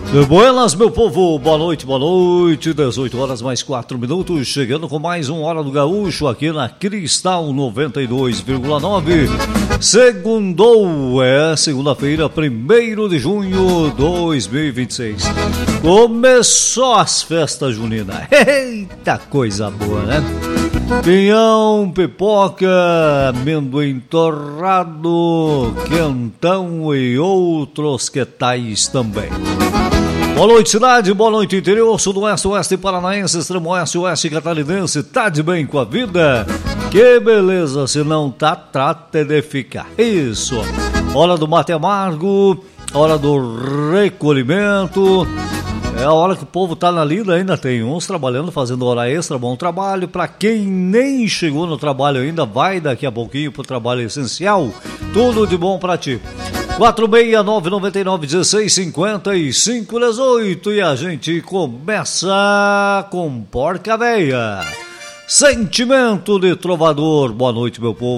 Buenas, meu povo, boa noite, 18 horas mais 4 minutos, chegando com mais um Hora do Gaúcho aqui na Cristal 92,9. Segundou, segunda-feira, 1º de junho de 2026. Começou as festas juninas, eita coisa boa, né? Pinhão, pipoca, amendoim torrado, quentão e outros que tais também. Boa noite, cidade, boa noite, interior, sudoeste, oeste paranaense, extremo oeste, oeste catarinense. Tá de bem com a vida? Que beleza, se não tá, trata de ficar. Isso, hora do mate amargo, hora do recolhimento. É a hora que o povo tá na lida, ainda tem uns trabalhando, fazendo hora extra, bom trabalho. Pra quem nem chegou no trabalho ainda, vai daqui a pouquinho pro trabalho essencial. Tudo de bom pra ti. 469-99-16-55-18 e a gente começa com Porca Véia. Sentimento de trovador. Boa noite, meu povo.